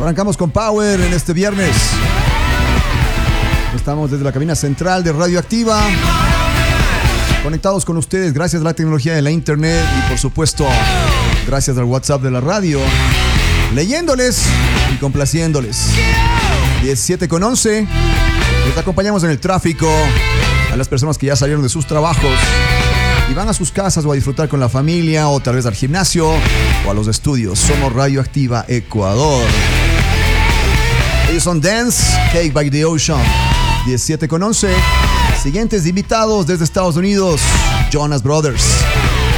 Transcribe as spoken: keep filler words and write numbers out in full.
Arrancamos con Power en este viernes. Estamos desde la cabina central de Radioactiva, conectados con ustedes gracias a la tecnología de la internet y por supuesto gracias al WhatsApp de la radio, leyéndoles y complaciéndoles. diecisiete con once. Les acompañamos en el tráfico, a las personas que ya salieron de sus trabajos y van a sus casas o a disfrutar con la familia o tal vez al gimnasio o a los estudios. Somos Radioactiva Ecuador. Ellos son Dance, Cake by the Ocean. diecisiete con once. Siguientes invitados desde Estados Unidos, Jonas Brothers.